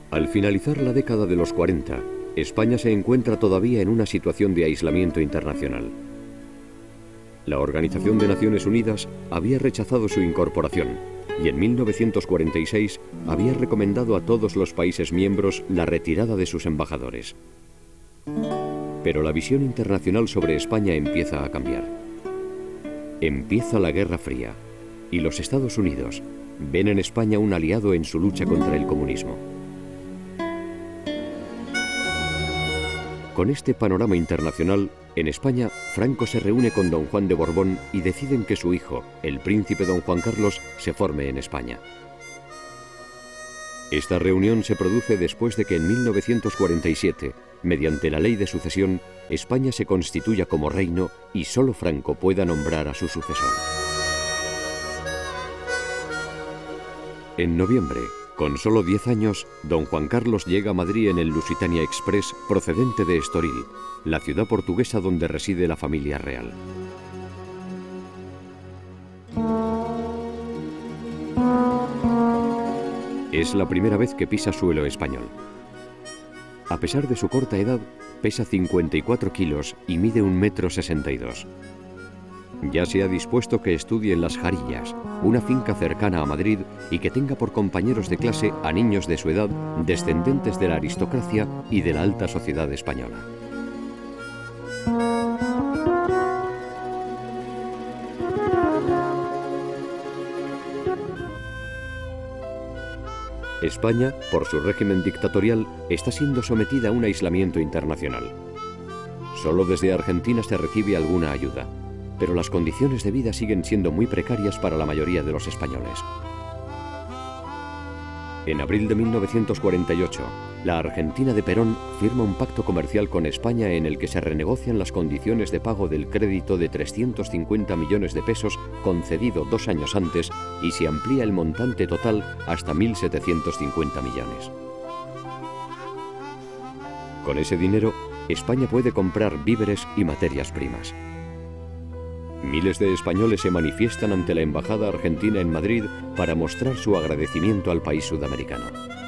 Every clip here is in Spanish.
Al finalizar la década de los 40, España se encuentra todavía en una situación de aislamiento internacional. La Organización de Naciones Unidas había rechazado su incorporación y en 1946 había recomendado a todos los países miembros la retirada de sus embajadores. Pero la visión internacional sobre España empieza a cambiar. Empieza la Guerra Fría y los Estados Unidos ven en España un aliado en su lucha contra el comunismo. Con este panorama internacional, en España, Franco se reúne con don Juan de Borbón y deciden que su hijo, el príncipe don Juan Carlos, se forme en España. Esta reunión se produce después de que en 1947, mediante la ley de sucesión, España se constituya como reino y solo Franco pueda nombrar a su sucesor. En noviembre, con solo 10 años, don Juan Carlos llega a Madrid en el Lusitania Express procedente de Estoril, la ciudad portuguesa donde reside la familia real. Es la primera vez que pisa suelo español. A pesar de su corta edad, pesa 54 kilos y mide 1,62 m. Ya se ha dispuesto que estudie en Las Jarillas, una finca cercana a Madrid, y que tenga por compañeros de clase a niños de su edad, descendentes de la aristocracia y de la alta sociedad española. España, por su régimen dictatorial, está siendo sometida a un aislamiento internacional. Solo desde Argentina se recibe alguna ayuda, pero las condiciones de vida siguen siendo muy precarias para la mayoría de los españoles. En abril de 1948, la Argentina de Perón firma un pacto comercial con España en el que se renegocian las condiciones de pago del crédito de 350 millones de pesos concedido 2 años antes y se amplía el montante total hasta 1.750 millones. Con ese dinero, España puede comprar víveres y materias primas. Miles de españoles se manifiestan ante la Embajada Argentina en Madrid para mostrar su agradecimiento al país sudamericano.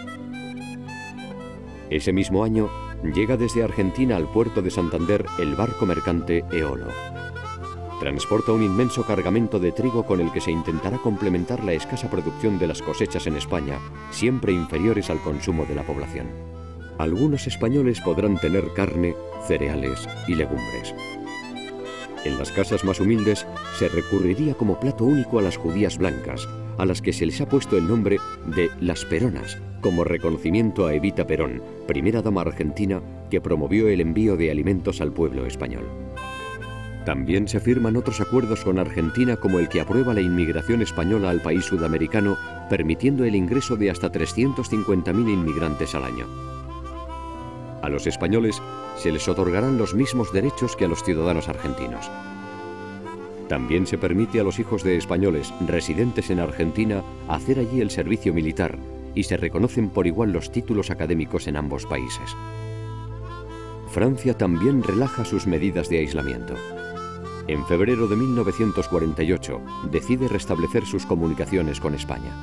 Ese mismo año, llega desde Argentina al puerto de Santander el barco mercante Eolo. Transporta un inmenso cargamento de trigo con el que se intentará complementar la escasa producción de las cosechas en España, siempre inferiores al consumo de la población. Algunos españoles podrán tener carne, cereales y legumbres. En las casas más humildes se recurriría como plato único a las judías blancas, a las que se les ha puesto el nombre de las Peronas, como reconocimiento a Evita Perón, primera dama argentina que promovió el envío de alimentos al pueblo español. También se firman otros acuerdos con Argentina, como el que aprueba la inmigración española al país sudamericano, permitiendo el ingreso de hasta 350.000 inmigrantes al año. A los españoles se les otorgarán los mismos derechos que a los ciudadanos argentinos. También se permite a los hijos de españoles residentes en Argentina hacer allí el servicio militar y se reconocen por igual los títulos académicos en ambos países. Francia también relaja sus medidas de aislamiento. En febrero de 1948 decide restablecer sus comunicaciones con España.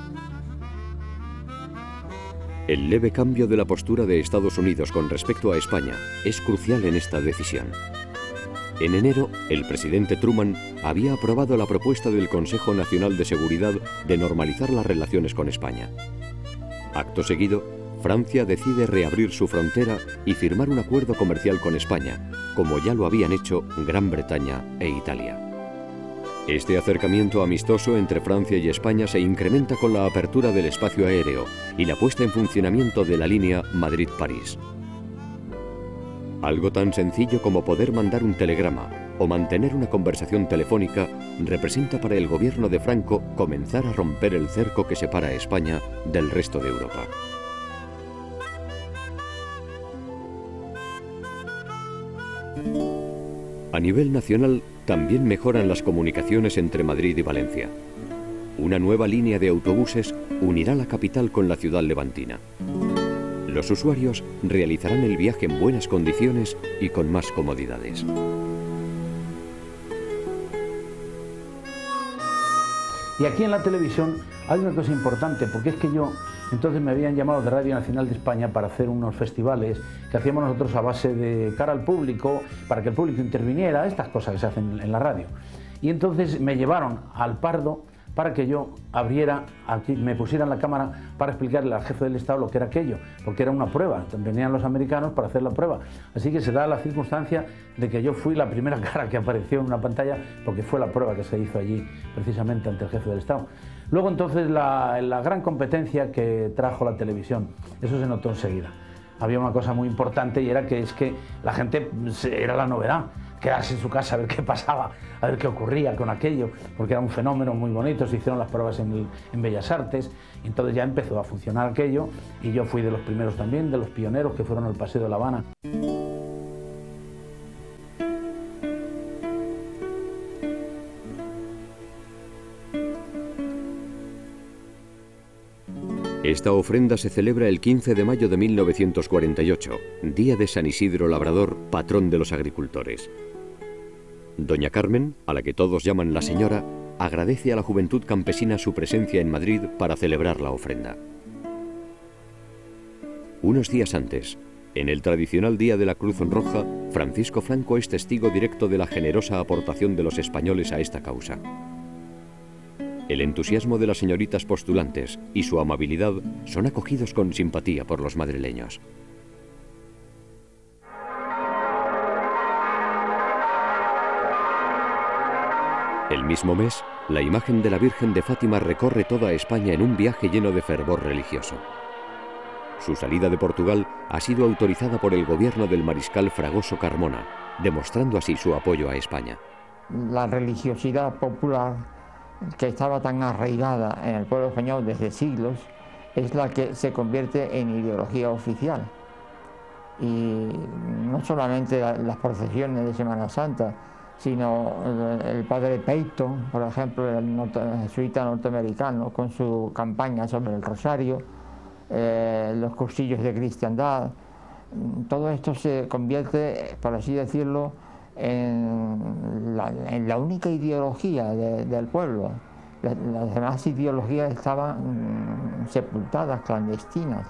El leve cambio de la postura de Estados Unidos con respecto a España es crucial en esta decisión. En enero, el presidente Truman había aprobado la propuesta del Consejo Nacional de Seguridad de normalizar las relaciones con España. Acto seguido, Francia decide reabrir su frontera y firmar un acuerdo comercial con España, como ya lo habían hecho Gran Bretaña e Italia. Este acercamiento amistoso entre Francia y España se incrementa con la apertura del espacio aéreo y la puesta en funcionamiento de la línea Madrid-París. Algo tan sencillo como poder mandar un telegrama o mantener una conversación telefónica representa para el gobierno de Franco comenzar a romper el cerco que separa a España del resto de Europa. A nivel nacional, también mejoran las comunicaciones entre Madrid y Valencia. Una nueva línea de autobuses unirá la capital con la ciudad levantina. Los usuarios realizarán el viaje en buenas condiciones y con más comodidades. Y aquí en la televisión hay una cosa importante, porque es que yo Entonces me habían llamado de Radio Nacional de España para hacer unos festivales que hacíamos nosotros a base de cara al público, para que el público interviniera, estas cosas que se hacen en la radio. Y entonces me llevaron al Pardo para que yo abriera, aquí me pusieran la cámara para explicarle al jefe del Estado lo que era aquello, porque era una prueba, venían los americanos para hacer la prueba. Así que se da la circunstancia de que yo fui la primera cara que apareció en una pantalla, porque fue la prueba que se hizo allí precisamente ante el jefe del Estado. Luego entonces la gran competencia que trajo la televisión, eso se notó enseguida. Había una cosa muy importante y era que la gente era la novedad, quedarse en su casa a ver qué pasaba, a ver qué ocurría con aquello, porque era un fenómeno muy bonito. Se hicieron las pruebas en Bellas Artes, y entonces ya empezó a funcionar aquello, y yo fui de los primeros también, de los pioneros que fueron al Paseo de La Habana. Esta ofrenda se celebra el 15 de mayo de 1948, día de San Isidro Labrador, patrón de los agricultores. Doña Carmen, a la que todos llaman la señora, agradece a la juventud campesina su presencia en Madrid para celebrar la ofrenda. Unos días antes, en el tradicional Día de la Cruz Roja, Francisco Franco es testigo directo de la generosa aportación de los españoles a esta causa. El entusiasmo de las señoritas postulantes y su amabilidad son acogidos con simpatía por los madrileños. El mismo mes, la imagen de la Virgen de Fátima recorre toda España en un viaje lleno de fervor religioso. Su salida de Portugal ha sido autorizada por el gobierno del mariscal Fragoso Carmona, demostrando así su apoyo a España. La religiosidad popular, que estaba tan arraigada en el pueblo español desde siglos, es la que se convierte en ideología oficial. Y no solamente las procesiones de Semana Santa, sino el padre Peyton, por ejemplo, el jesuita norteamericano, con su campaña sobre el rosario, los cursillos de cristiandad. Todo esto se convierte, por así decirlo, en la única ideología del pueblo. Las demás ideologías estaban sepultadas, clandestinas,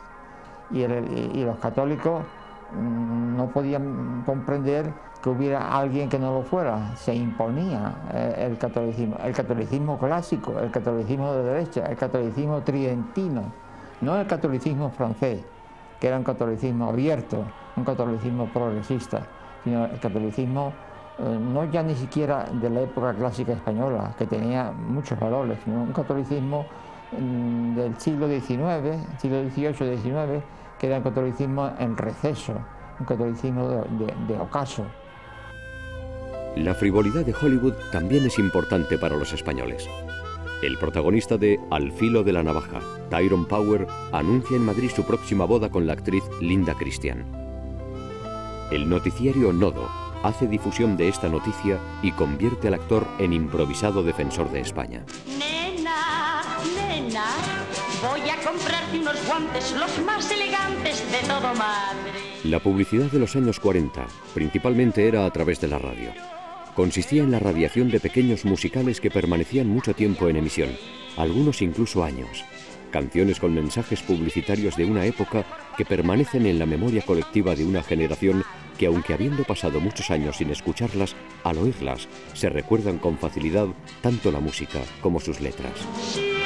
y los católicos no podían comprender que hubiera alguien que no lo fuera. Se imponía el catolicismo clásico, el catolicismo de derecha, el catolicismo tridentino, no el catolicismo francés, que era un catolicismo abierto, un catolicismo progresista, sino el catolicismo no ya ni siquiera de la época clásica española, que tenía muchos valores, sino un catolicismo del siglo XIX, siglo XVIII-XIX, que era un catolicismo en receso, un catolicismo de ocaso. La frivolidad de Hollywood también es importante para los españoles. El protagonista de Al filo de la navaja, Tyrone Power, anuncia en Madrid su próxima boda con la actriz Linda Christian. El noticiario Nodo hace difusión de esta noticia y convierte al actor en improvisado defensor de España. Nena, nena, voy a comprarte unos guantes los más elegantes de todo Madrid. La publicidad de los años 40 principalmente era a través de la radio. Consistía en la radiación de pequeños musicales que permanecían mucho tiempo en emisión, algunos incluso años. Canciones con mensajes publicitarios de una época que permanecen en la memoria colectiva de una generación que, aunque habiendo pasado muchos años sin escucharlas, al oírlas se recuerdan con facilidad tanto la música como sus letras. Siempre